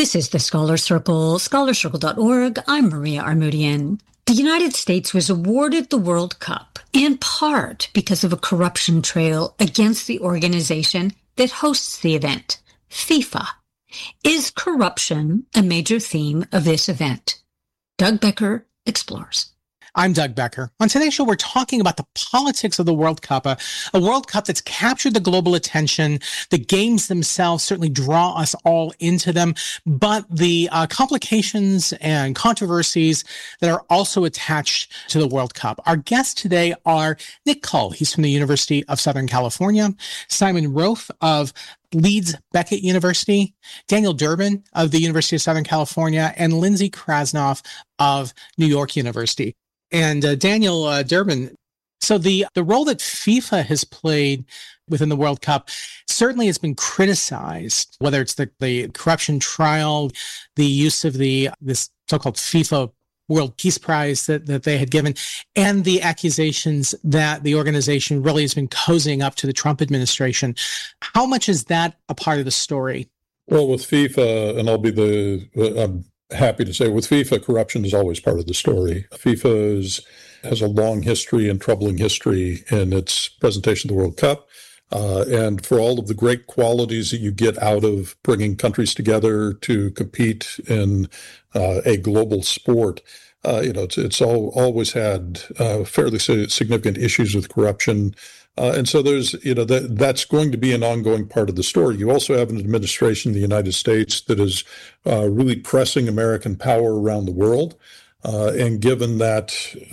This is the Scholar Circle, scholarcircle.org. I'm Maria Armoudian. The United States was awarded the World Cup in part because of a corruption trail against the organization that hosts the event, FIFA. Is corruption a major theme of this event? Doug Becker explores. I'm Doug Becker. On today's show, we're talking about the politics of the World Cup, a World Cup that's captured the global attention. The games themselves certainly draw us all into them, but the complications and controversies that are also attached to the World Cup. Our guests today are Nick Cull. He's from the University of Southern California, Simon Rofe of Leeds Beckett University, Daniel Durbin of the University of Southern California, and Lindsay Krasnoff of New York University. And Daniel Durbin, so the role that FIFA has played within the World Cup certainly has been criticized, whether it's the corruption trial, the use of this so-called FIFA World Peace Prize that they had given, and the accusations that the organization really has been cozying up to the Trump administration. How much is that a part of the story? Well, with FIFA, and I'm happy to say with FIFA, corruption is always part of the story. FIFA has a long history and troubling history in its presentation of the World Cup. And for all of the great qualities that you get out of bringing countries together to compete in a global sport, it's always had fairly significant issues with corruption. And so that's going to be an ongoing part of the story. You also have an administration in the United States that is really pressing American power around the world. And given that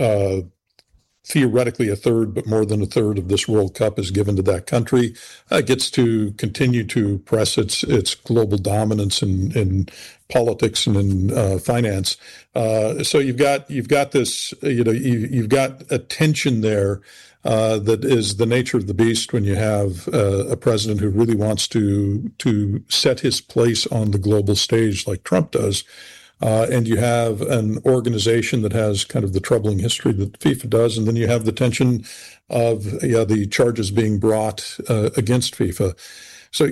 theoretically a third, but more than a third of this World Cup is given to that country, gets to continue to press its global dominance in politics and in finance. So you've got this, you've got a tension there that is the nature of the beast when you have a president who really wants to set his place on the global stage like Trump does. And you have an organization that has kind of the troubling history that FIFA does. And then you have the tension of the charges being brought against FIFA. So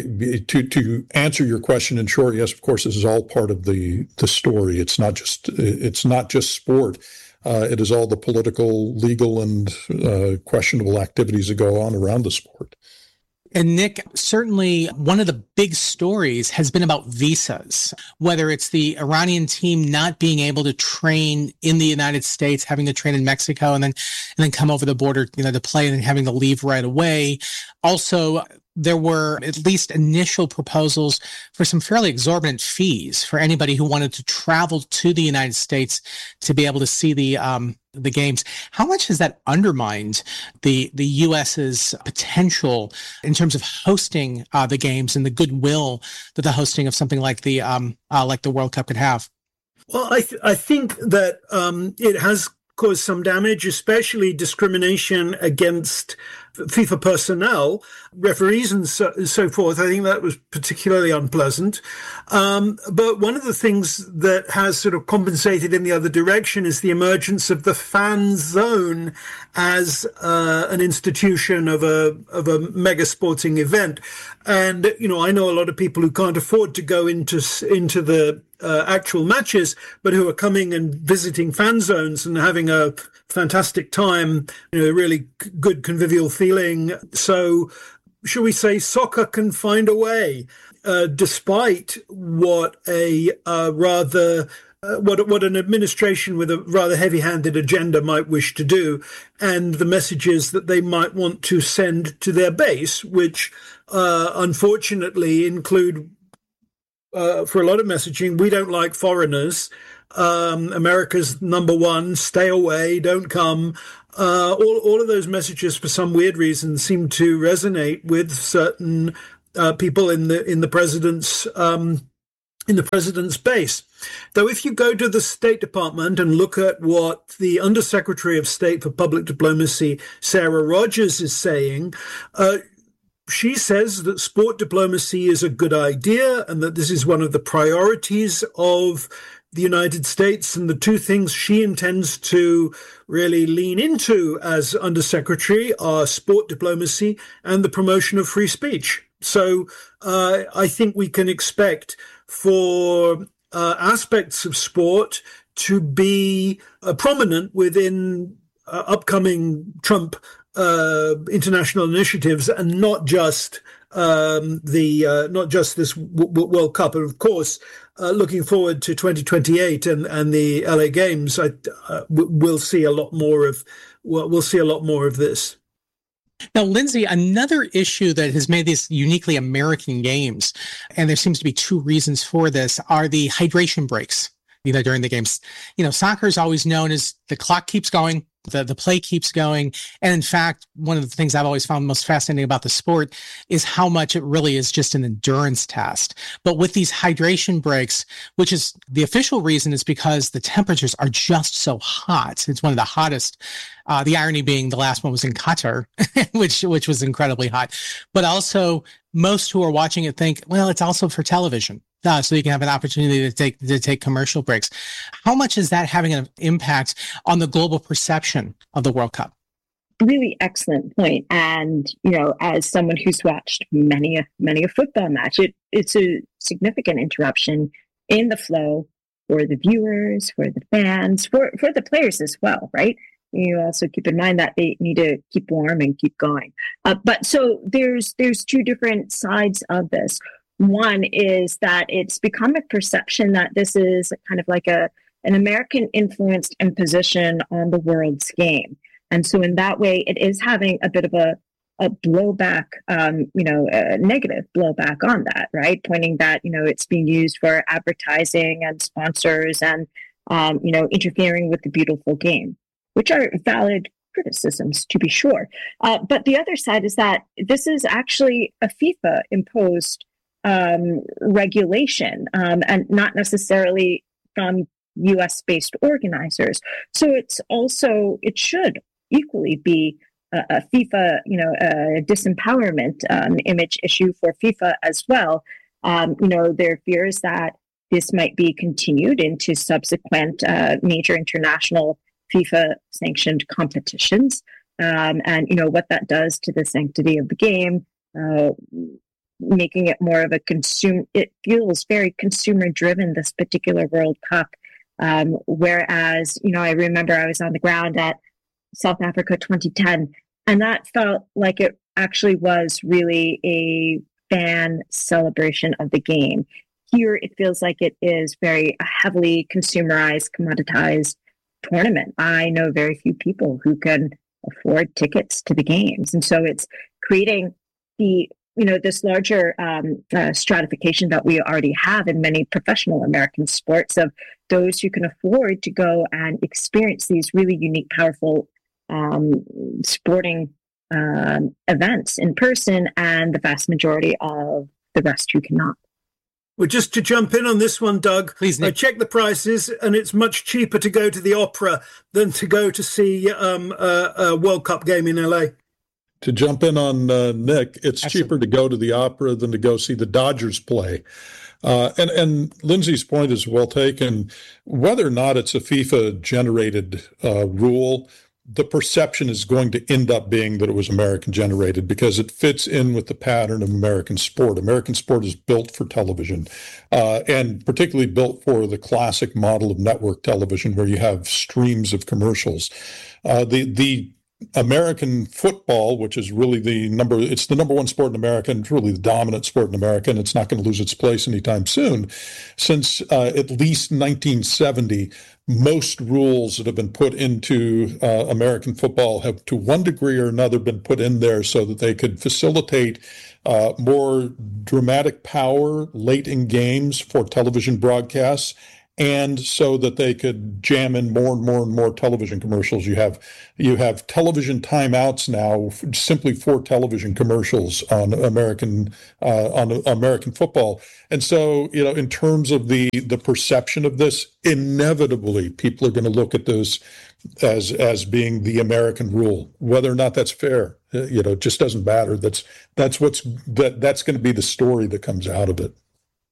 to answer your question in short, yes, of course, this is all part of the story. It's not just sport. It is all the political, legal, and questionable activities that go on around the sport. And Nick, certainly one of the big stories has been about visas, whether it's the Iranian team not being able to train in the United States, having to train in Mexico and then come over the border, to play and then having to leave right away. Also, there were at least initial proposals for some fairly exorbitant fees for anybody who wanted to travel to the United States to be able to see the games. How much has that undermined the U.S.'s potential in terms of hosting the games and the goodwill that the hosting of something like the World Cup could have? Well, I think that it has caused some damage, especially discrimination against FIFA personnel, referees and so forth. I think that was particularly unpleasant. But one of the things that has sort of compensated in the other direction is the emergence of the fan zone as an institution of a mega sporting event. And, I know a lot of people who can't afford to go into the actual matches, but who are coming and visiting fan zones and having a fantastic time, really good convivial feeling. So shall we say soccer can find a way, despite what what an administration with a rather heavy-handed agenda might wish to do, and the messages that they might want to send to their base, which unfortunately include, for a lot of messaging, we don't like foreigners. America's number one, stay away, don't come. All of those messages, for some weird reason, seem to resonate with certain people in the president's base. Though if you go to the State Department and look at what the Undersecretary of State for Public Diplomacy, Sarah Rogers, is saying, she says that sport diplomacy is a good idea and that this is one of the priorities of the United States. And the two things she intends to really lean into as Undersecretary are sport diplomacy and the promotion of free speech. So I think we can expect for aspects of sport to be prominent within upcoming Trump international initiatives, and not just this World Cup. And of course, looking forward to 2028 and the LA Games, we'll see a lot more of this. Now, Lindsay, another issue that has made these uniquely American games, and there seems to be two reasons for this, are the hydration breaks, during the games. Soccer is always known as the clock keeps going, the play keeps going. And in fact, one of the things I've always found most fascinating about the sport is how much it really is just an endurance test. But with these hydration breaks, which is the official reason, is because the temperatures are just so hot. It's one of the hottest. The irony being the last one was in Qatar, which was incredibly hot. But also, most who are watching it think, well, it's also for television. So you can have an opportunity to take commercial breaks. How much is that having an impact on the global perception of the World Cup? Really excellent point. And, as someone who's watched many a football match, it's a significant interruption in the flow for the viewers, for the fans, for the players as well, right? You also keep in mind that they need to keep warm and keep going. But so there's two different sides of this. One is that it's become a perception that this is kind of like an American influenced imposition on the world's game. And so in that way, it is having a bit of a blowback, a negative blowback on that, right? Pointing that, it's being used for advertising and sponsors and, interfering with the beautiful game, which are valid criticisms, to be sure. But the other side is that this is actually a FIFA imposed regulation, and not necessarily from U.S.-based organizers. So it should equally be a FIFA, a disempowerment image issue for FIFA as well. Their fear is that this might be continued into subsequent major international FIFA-sanctioned competitions, and what that does to the sanctity of the game. Making it more of it feels very consumer driven, this particular World Cup. Whereas, I remember I was on the ground at South Africa 2010, and that felt like it actually was really a fan celebration of the game. Here, it feels like it is very heavily consumerized, commoditized tournament. I know very few people who can afford tickets to the games. And so it's creating this larger stratification that we already have in many professional American sports of those who can afford to go and experience these really unique, powerful sporting events in person, and the vast majority of the rest who cannot. Well, just to jump in on this one, Doug, please, Nick. I checked the prices, and it's much cheaper to go to the opera than to go to see a World Cup game in LA. To jump in on Nick, it's Excellent. Cheaper to go to the opera than to go see the Dodgers play. And Lindsay's point is well taken. Whether or not it's a FIFA-generated rule, the perception is going to end up being that it was American-generated because it fits in with the pattern of American sport. American sport is built for television, and particularly built for the classic model of network television where you have streams of commercials. The American football, which is really it's the number one sport in America, and it's really the dominant sport in America, and it's not going to lose its place anytime soon. Since at least 1970, most rules that have been put into American football have, to one degree or another, been put in there so that they could facilitate more dramatic power late in games for television broadcasts, and so that they could jam in more and more and more television commercials. You have television timeouts now simply for television commercials on American football. And so, in terms of the perception of this, inevitably people are going to look at this as being the American rule. Whether or not that's fair, it just doesn't matter. That's going to be the story that comes out of it.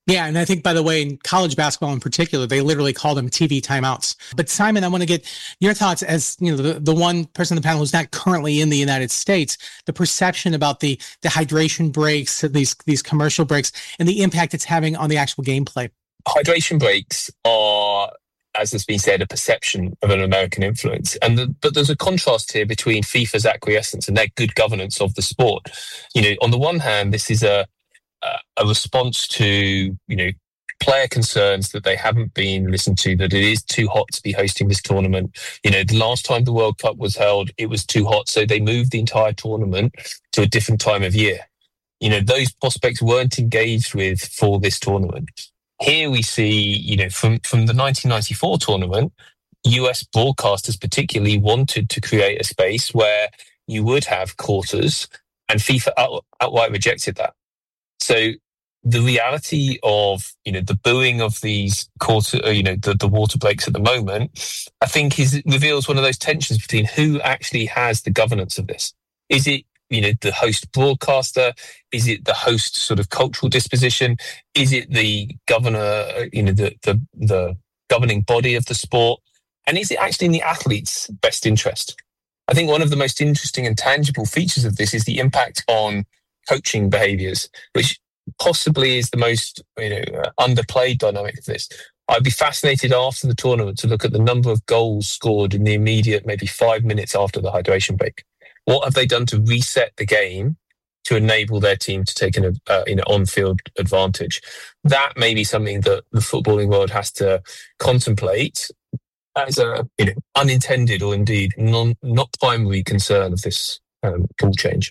Yeah, and I think, by the way, in college basketball in particular, they literally call them TV timeouts. But Simon, I want to get your thoughts as the one person on the panel who's not currently in the United States, the perception about the hydration breaks, these commercial breaks, and the impact it's having on the actual gameplay. Hydration breaks are, as has been said, a perception of an American influence. But there's a contrast here between FIFA's acquiescence and their good governance of the sport. On the one hand, this is a response to, player concerns that they haven't been listened to, that it is too hot to be hosting this tournament. The last time the World Cup was held, it was too hot, so they moved the entire tournament to a different time of year. Those prospects weren't engaged with for this tournament. Here we see, from the 1994 tournament, US broadcasters particularly wanted to create a space where you would have quarters, and FIFA outright rejected that. So the reality of, the booing of these the water breaks at the moment, I think reveals one of those tensions between who actually has the governance of this. Is it, the host broadcaster? Is it the host sort of cultural disposition? Is it the governor, the governing body of the sport? And is it actually in the athlete's best interest? I think one of the most interesting and tangible features of this is the impact on coaching behaviors, which possibly is the most underplayed dynamic of this. I'd be fascinated after the tournament to look at the number of goals scored in the immediate, maybe 5 minutes after the hydration break. What have they done to reset the game to enable their team to take an on-field advantage? That may be something that the footballing world has to contemplate as a unintended or indeed not primary concern of this rule change.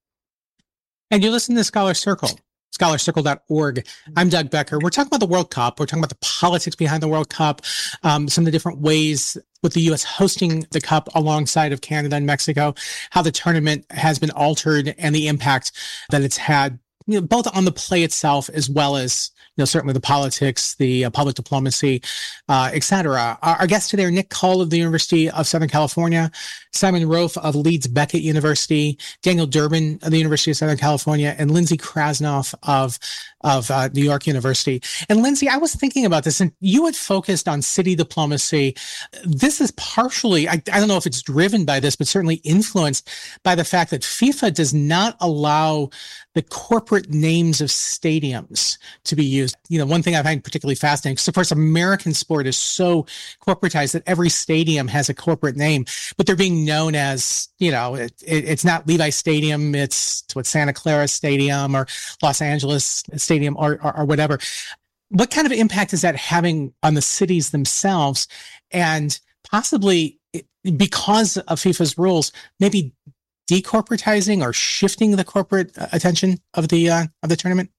And you listen to Scholar Circle, scholarcircle.org. I'm Doug Becker. We're talking about the World Cup. We're talking about the politics behind the World Cup, some of the different ways with the U.S. hosting the Cup alongside of Canada and Mexico, how the tournament has been altered and the impact that it's had, both on the play itself as well as, certainly the politics, the public diplomacy, et cetera. Our guests today are Nick Cull of the University of Southern California, Simon Rofe of Leeds Beckett University, Daniel Durbin of the University of Southern California, and Lindsay Krasnoff of New York University. And Lindsay, I was thinking about this, and you had focused on city diplomacy. This is partially, I don't know if it's driven by this, but certainly influenced by the fact that FIFA does not allow the corporate names of stadiums to be used. One thing I find particularly fascinating, because of course American sport is so corporatized that every stadium has a corporate name, but they're being known as, it's not Levi Stadium, it's Santa Clara Stadium or Los Angeles Stadium or whatever. What kind of impact is that having on the cities themselves, and possibly because of FIFA's rules, maybe decorporatizing or shifting the corporate attention of the tournament?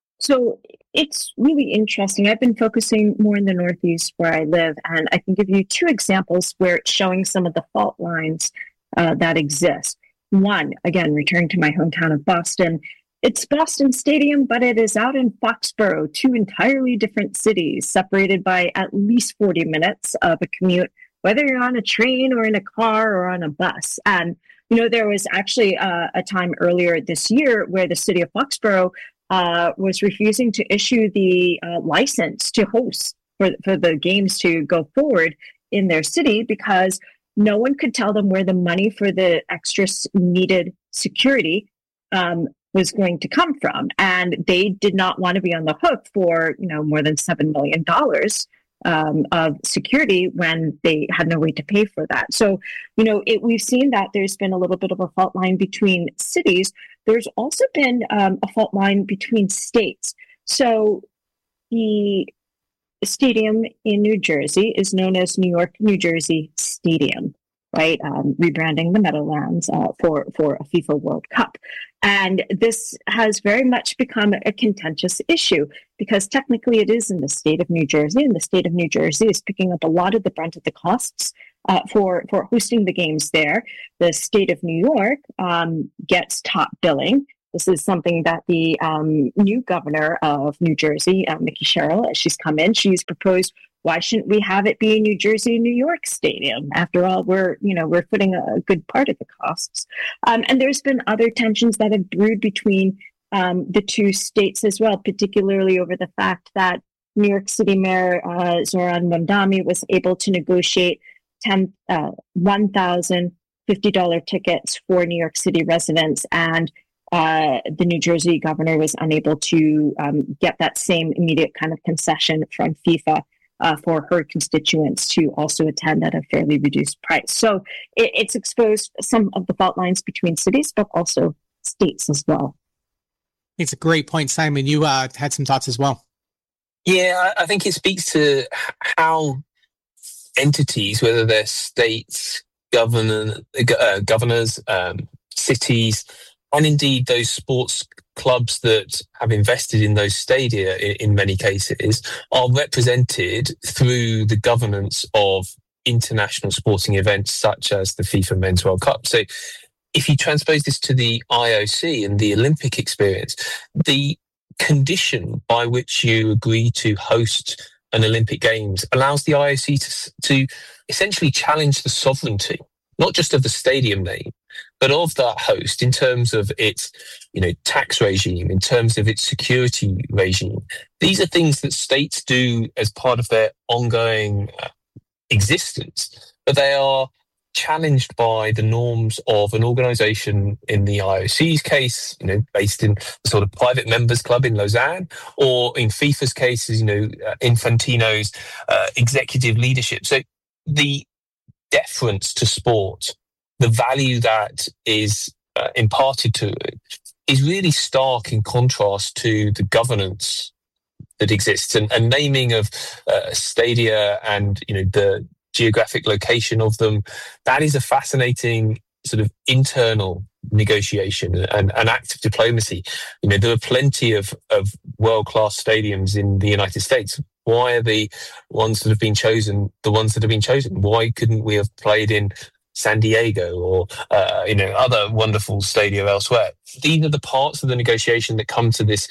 So it's really interesting. I've been focusing more in the Northeast where I live, and I can give you two examples where it's showing some of the fault lines that exist. One, again, returning to my hometown of Boston, it's Boston Stadium, but it is out in Foxborough, two entirely different cities, separated by at least 40 minutes of a commute, whether you're on a train or in a car or on a bus. And there was actually a time earlier this year where the city of Foxborough was refusing to issue the license to host for the games to go forward in their city because no one could tell them where the money for the extra needed security was going to come from. And they did not want to be on the hook for, more than $7 million of security when they had no way to pay for that. So, we've seen that there's been a little bit of a fault line between cities. There's also been a fault line between states. So the stadium in New Jersey is known as New York, New Jersey Stadium, right? Rebranding the Meadowlands for a FIFA World Cup. And this has very much become a contentious issue because technically it is in the state of New Jersey, and the state of New Jersey is picking up a lot of the brunt of the costs for hosting the games there. The state of New York gets top billing. This is something that the new governor of New Jersey, Mickey Sherrill, as she's come in, she's proposed, why shouldn't we have it be New Jersey, New York Stadium? After all, we're footing a good part of the costs. And there's been other tensions that have brewed between the two states as well, particularly over the fact that New York City Mayor Zoran Mondami was able to negotiate $1,050 tickets for New York City residents, and the New Jersey governor was unable to get that same immediate kind of concession from FIFA for her constituents to also attend at a fairly reduced price. So it's exposed some of the fault lines between cities, but also states as well. It's a great point, Simon. You had some thoughts as well. Yeah, I think it speaks to how entities, whether they're states, governors, cities, and indeed those sports clubs that have invested in those stadia in many cases, are represented through the governance of international sporting events such as the FIFA Men's World Cup. So if you transpose this to the IOC and the Olympic experience, the condition by which you agree to host an Olympic Games allows the IOC to essentially challenge the sovereignty, not just of the stadium name, but of that host in terms of its, tax regime, in terms of its security regime. These are things that states do as part of their ongoing existence, but they are challenged by the norms of an organisation, in the IOC's case, based in the sort of private members club in Lausanne, or in FIFA's case, Infantino's executive leadership. So the deference to sport, the value that is imparted to it, is really stark in contrast to the governance that exists, and naming of stadia and the geographic location of them. That is a fascinating sort of internal negotiation and an act of diplomacy. There are plenty of world-class stadiums in the United States. Why are the ones that have been chosen the ones that have been chosen? Why couldn't we have played in San Diego or other wonderful stadia elsewhere? These are the parts of the negotiation that come to this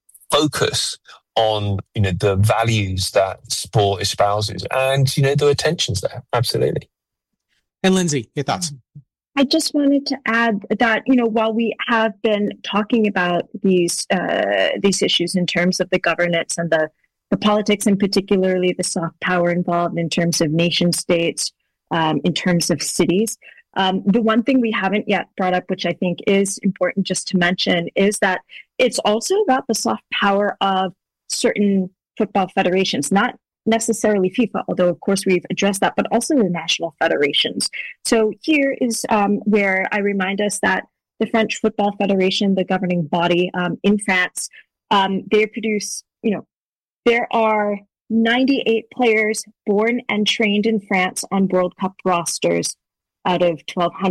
focus on the values that sport espouses, and there are tensions there. Absolutely. And Lindsay, your thoughts? I just wanted to add that while we have been talking about these issues in terms of the governance and the politics, and particularly the soft power involved in terms of nation states, in terms of cities, the one thing we haven't yet brought up, which I think is important just to mention, is that it's also about the soft power of certain football federations, not necessarily FIFA, although of course we've addressed that, but also the national federations. So here is where I remind us that the French Football Federation, the governing body in France, they produce, there are 98 players born and trained in France on World Cup rosters out of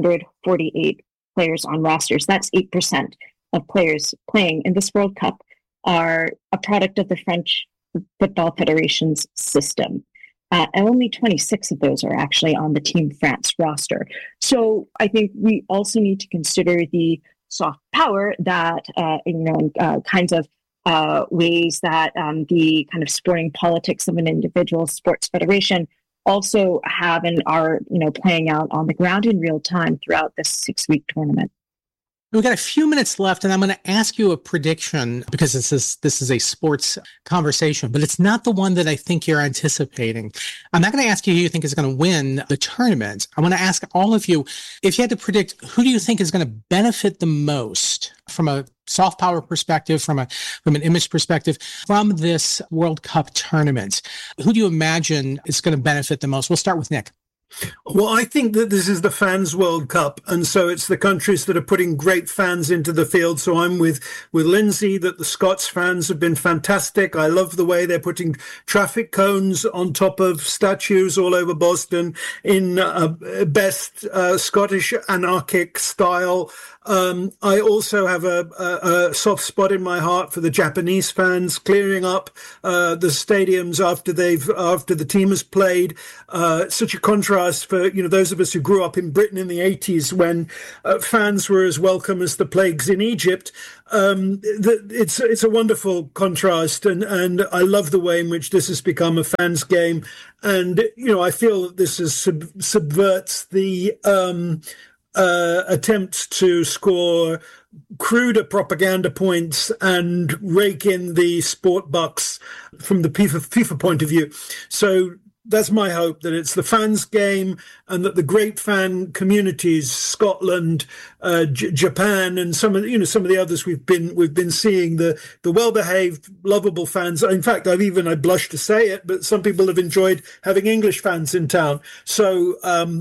1,248 players on rosters. That's 8% of players playing in this World Cup are a product of the French Football Federation's system. And only 26 of those are actually on the Team France roster. So I think we also need to consider the soft power that, kinds of ways that the kind of sporting politics of an individual sports federation also have and are, playing out on the ground in real time throughout this 6-week tournament. We've got a few minutes left, and I'm going to ask you a prediction, because this is a sports conversation, but it's not the one that I think you're anticipating. I'm not going to ask you who you think is going to win the tournament. I want to ask all of you, if you had to predict, who do you think is going to benefit the most from a soft power perspective, from an image perspective, from this World Cup tournament? Who do you imagine is going to benefit the most? We'll start with Nick. Well, I think that this is the fans' World Cup, and so it's the countries that are putting great fans into the field. So I'm with Lindsay that the Scots fans have been fantastic. I love the way they're putting traffic cones on top of statues all over Boston in best Scottish anarchic style. I also have a soft spot in my heart for the Japanese fans clearing up the stadiums after the team has played. Such a contrast for those of us who grew up in Britain in the 80s when fans were as welcome as the plagues in Egypt. It's a wonderful contrast, and I love the way in which this has become a fans' game. And I feel that this subverts the attempts to score cruder propaganda points and rake in the sport bucks from the FIFA point of view. So that's my hope, that it's the fans' game and that the great fan communities, Scotland, Japan, and some of the others we've been seeing, the well-behaved, lovable fans. In fact, I blush to say it, but some people have enjoyed having English fans in town. So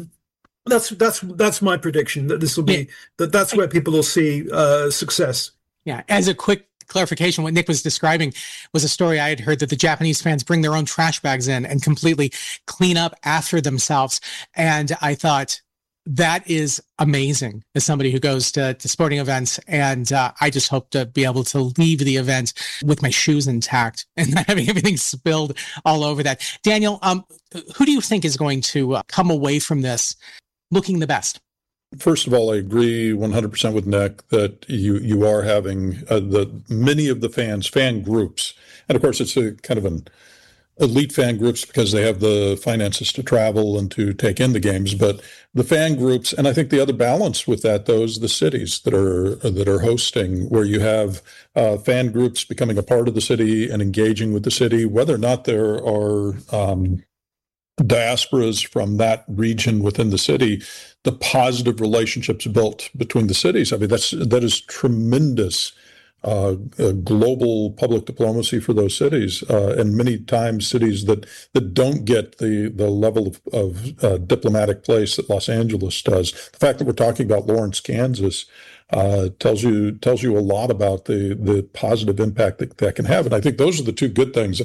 that's my prediction, that this will be that's where people will see success. Yeah, as a quick clarification, what Nick was describing was a story I had heard that the Japanese fans bring their own trash bags in and completely clean up after themselves. And I thought that is amazing as somebody who goes to sporting events. And I just hope to be able to leave the event with my shoes intact and not having everything spilled all over that. Daniel, who do you think is going to come away from this looking the best? First of all, I agree 100% with Nick that you are having many of the fan groups, and of course it's a kind of an elite fan groups because they have the finances to travel and to take in the games, but the fan groups, and I think the other balance with that, though, is the cities that are hosting, where you have fan groups becoming a part of the city and engaging with the city, whether or not there are diasporas from that region within the city, the positive relationships built between the cities. I mean, that is tremendous global public diplomacy for those cities, and many times cities that don't get the level of diplomatic place that Los Angeles does. The fact that we're talking about Lawrence, Kansas, tells you a lot about the positive impact that can have, and I think those are the two good things.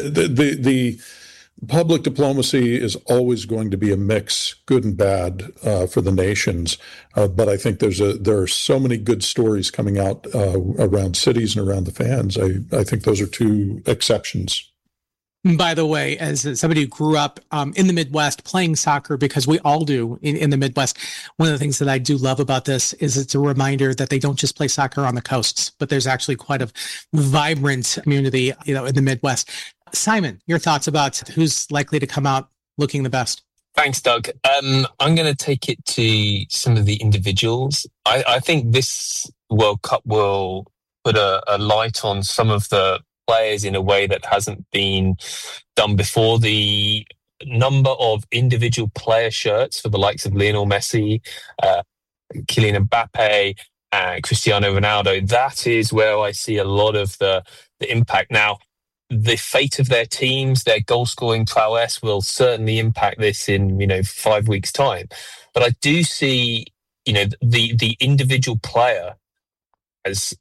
The public diplomacy is always going to be a mix, good and bad, for the nations. But I think there are so many good stories coming out around cities and around the fans. I think those are two exceptions. By the way, as somebody who grew up in the Midwest playing soccer, because we all do in the Midwest, one of the things that I do love about this is it's a reminder that they don't just play soccer on the coasts, but there's actually quite a vibrant community, in the Midwest. Simon, your thoughts about who's likely to come out looking the best? Thanks, Doug. I'm going to take it to some of the individuals. I think this World Cup will put a light on some of the players in a way that hasn't been done before. The number of individual player shirts for the likes of Lionel Messi, Kylian Mbappe, and Cristiano Ronaldo, that is where I see a lot of the impact. Now, the fate of their teams, their goal-scoring prowess will certainly impact this in 5 weeks' time. But I do see, the individual player as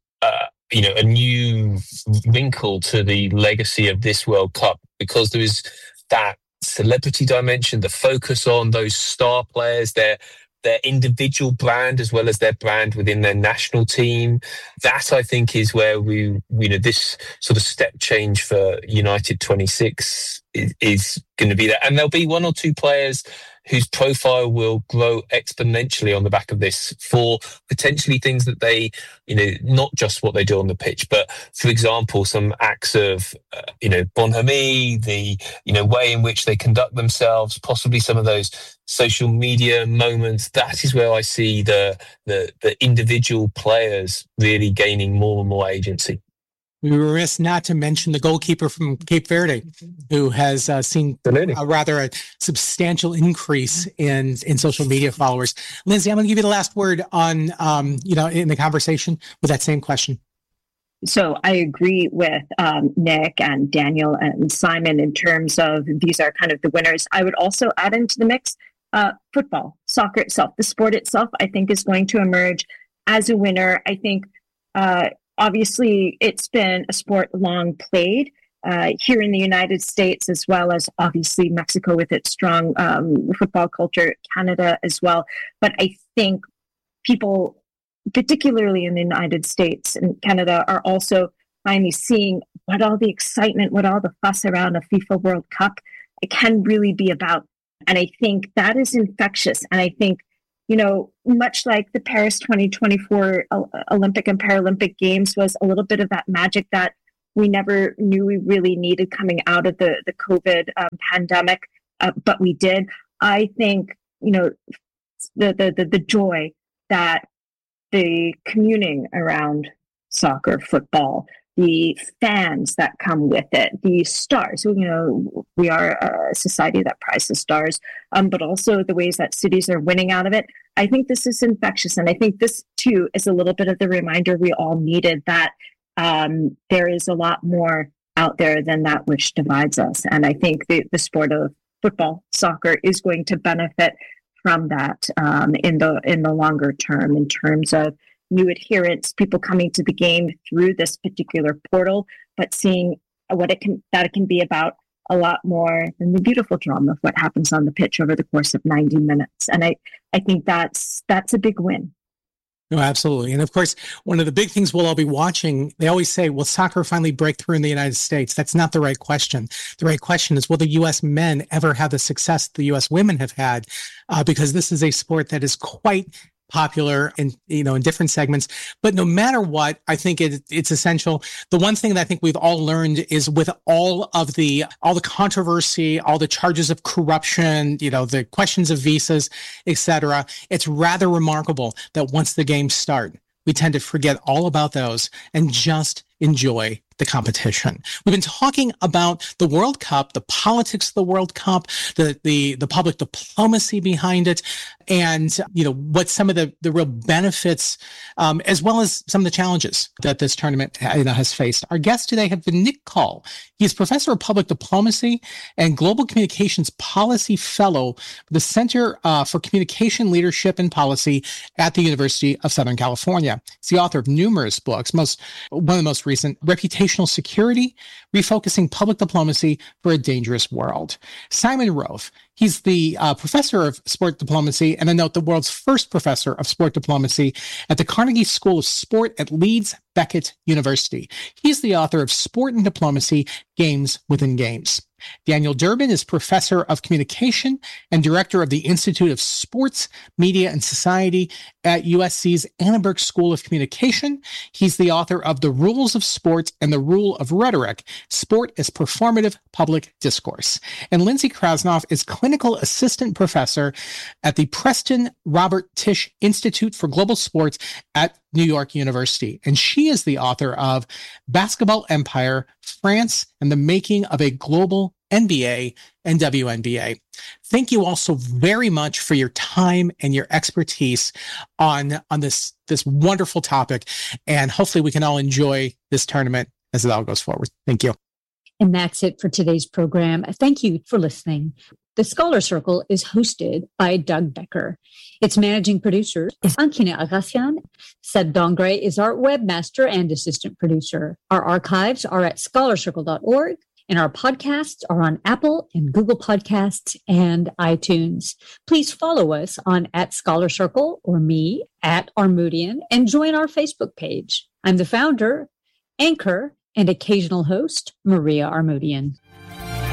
a new wrinkle to the legacy of this World Cup, because there is that celebrity dimension, the focus on those star players, their individual brand as well as their brand within their national team. That, I think, is where this sort of step change for United 26 is going to be there. And there'll be one or two players whose profile will grow exponentially on the back of this for potentially things that they, not just what they do on the pitch, but for example, some acts of, bonhomie, the, way in which they conduct themselves, possibly some of those social media moments. That is where I see the individual players really gaining more and more agency. We were remiss not to mention the goalkeeper from Cape Verde, who has seen a substantial increase in social media followers. Lindsay, I'm going to give you the last word on, in the conversation with that same question. So I agree with Nick and Daniel and Simon in terms of these are kind of the winners. I would also add into the mix football, soccer itself, the sport itself, I think is going to emerge as a winner. I think obviously, it's been a sport long played here in the United States, as well as obviously Mexico with its strong football culture, Canada as well. But I think people, particularly in the United States and Canada, are also finally seeing what all the excitement, what all the fuss around a FIFA World Cup it can really be about. And I think that is infectious. And I think much like the Paris 2024 Olympic and Paralympic Games was a little bit of that magic that we never knew we really needed coming out of the COVID pandemic, but we did. I think, the joy that the communing around soccer, football, the fans that come with it, the stars. We are a society that prizes stars, but also the ways that cities are winning out of it. I think this is infectious. And I think this, too, is a little bit of the reminder we all needed that there is a lot more out there than that which divides us. And I think the sport of football, soccer, is going to benefit from that in the longer term, in terms of new adherents, people coming to the game through this particular portal, but seeing what it can be about a lot more than the beautiful drama of what happens on the pitch over the course of 90 minutes. And I think that's a big win. No, absolutely. And of course, one of the big things we'll all be watching, they always say, will soccer finally break through in the United States? That's not the right question. The right question is, will the U.S. men ever have the success the U.S. women have had? Because this is a sport that is quite popular in different segments. But no matter what, I think it's essential. The one thing that I think we've all learned is, with all the controversy, all the charges of corruption, the questions of visas, etc., it's rather remarkable that once the games start, we tend to forget all about those and just enjoy the competition. We've been talking about the World Cup, the politics of the World Cup, the public diplomacy behind it, and what some of the real benefits, as well as some of the challenges that this tournament has faced. Our guests today have been Nick Call. He is Professor of Public Diplomacy and Global Communications Policy Fellow for the Center for Communication Leadership and Policy at the University of Southern California. He's the author of numerous books, one of the most recent, Reputational Security, Refocusing Public Diplomacy for a Dangerous World. Simon Roth, he's the professor of sport diplomacy, and the world's first professor of sport diplomacy at the Carnegie School of Sport at Leeds Beckett University. He's the author of Sport and Diplomacy, Games Within Games. Daniel Durbin is professor of communication and director of the Institute of Sports, Media, and Society at USC's Annenberg School of Communication. He's the author of The Rules of Sports and the Rule of Rhetoric, Sport as Performative Public Discourse. And Lindsay Krasnoff is clinical assistant professor at the Preston Robert Tisch Institute for Global Sports at New York University. And she is the author of Basketball Empire, France and the Making of a Global NBA and WNBA. Thank you all so very much for your time and your expertise on this wonderful topic. And hopefully we can all enjoy this tournament as it all goes forward. Thank you. And that's it for today's program. Thank you for listening. The Scholar Circle is hosted by Doug Becker. Its managing producer is Ankina Agassian. Seb Dongre is our webmaster and assistant producer. Our archives are at scholarcircle.org, and our podcasts are on Apple and Google Podcasts and iTunes. Please follow us on @ScholarCircle or me @Armoutian, and join our Facebook page. I'm the founder, anchor, and occasional host, Maria Armoutian.